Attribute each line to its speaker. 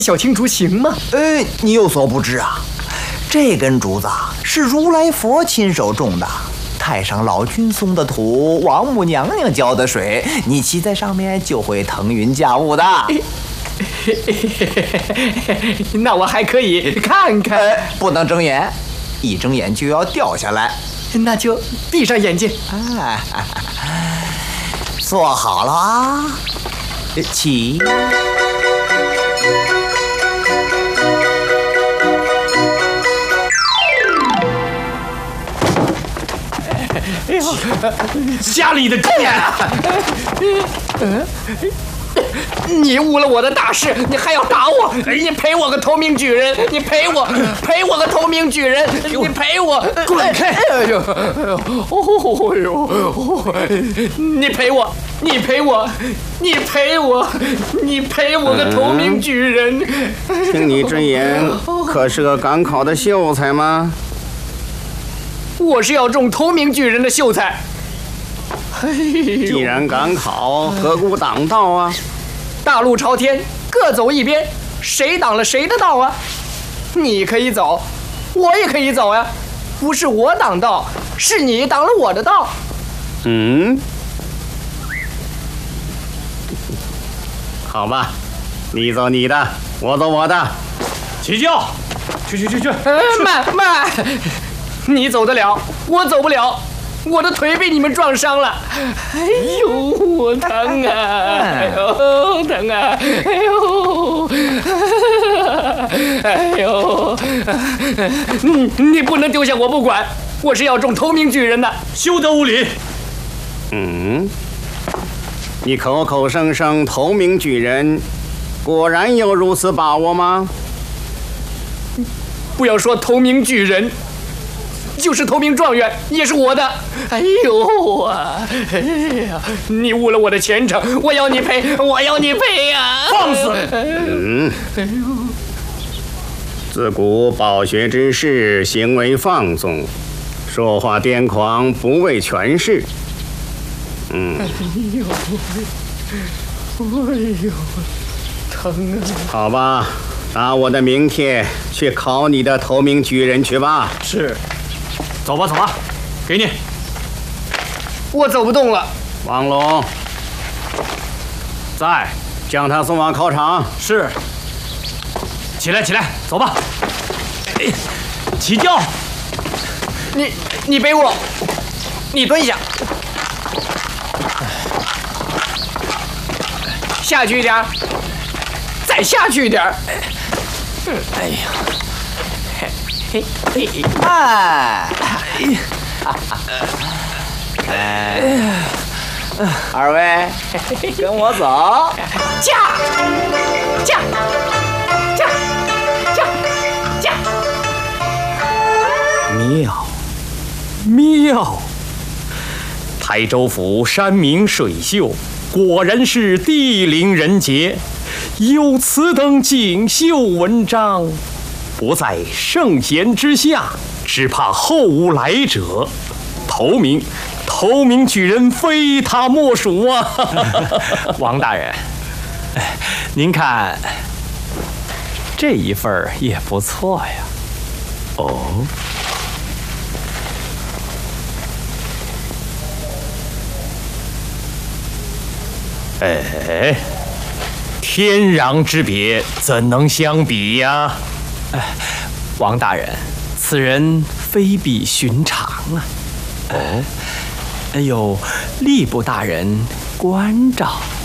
Speaker 1: 小青竹行吗？
Speaker 2: 你有所不知啊，这根竹子是如来佛亲手种的，太上老君送的土，王母娘娘浇的水，你骑在上面就会腾云驾雾的。
Speaker 1: 那我还可以看看。
Speaker 2: 不能睁眼，一睁眼就要掉下来。
Speaker 1: 那就闭上眼睛。
Speaker 2: 坐好了啊，起。
Speaker 1: 哎呦，家里的店！你误了我的大事，你还要打我？你赔我个投名举人！你赔我个投名举人！你赔我！
Speaker 3: 滚开！
Speaker 1: 哎呦，你赔我！你赔我！你赔我！你赔我个投名举人！
Speaker 3: 听你之言，可是个赶考的秀才吗？
Speaker 1: 我是要中投名举人的秀才。
Speaker 3: 既然赶考，何故挡道啊？
Speaker 1: 大路朝天，各走一边，谁挡了谁的道啊？你可以走，我也可以走呀。不是我挡道，是你挡了我的道。
Speaker 3: 好吧，你走你的，我走我的。
Speaker 4: 起轿，去！
Speaker 1: 慢，你走得了，我走不了。我的腿被你们撞伤了，哎呦，我疼啊！哎呦，疼啊！哎呦，你不能丢下我不管，我是要中投名举人的。
Speaker 4: 休得无礼！
Speaker 3: 你口口声声投名举人，果然有如此把握吗？
Speaker 1: 不要说投名举人，就是投名状元也是我的。哎呦啊！哎呀，你误了我的前程，我要你赔呀！
Speaker 4: 放肆！
Speaker 3: 自古饱学之士行为放纵，说话癫狂，不为权势。
Speaker 1: 哎呦，疼啊！
Speaker 3: 好吧，拿我的名帖去考你的投名举人去吧。
Speaker 4: 是，走吧，给你。
Speaker 1: 我走不动了。
Speaker 3: 王龙，在，将他送往考场。
Speaker 4: 是。起来，走吧。起轿。
Speaker 1: 你背我，你蹲下，下去一点，再下去一点。哎呀，
Speaker 2: 二位跟我走。
Speaker 1: 驾！
Speaker 4: 妙！台州府山明水秀，果然是地灵人杰。有此等锦绣文章，不在圣贤之下，只怕后无来者。投名举人，非他莫属啊！
Speaker 5: 王大人，您看这一份也不错呀。
Speaker 4: 哦，哎，天壤之别，怎能相比呀？
Speaker 5: 王大人，此人非比寻常啊。有吏部大人关照。